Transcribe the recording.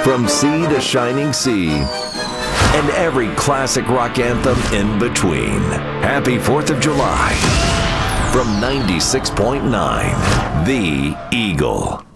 From sea to shining sea, and every classic rock anthem in between. Happy 4th of July from 96.9, The Eagle.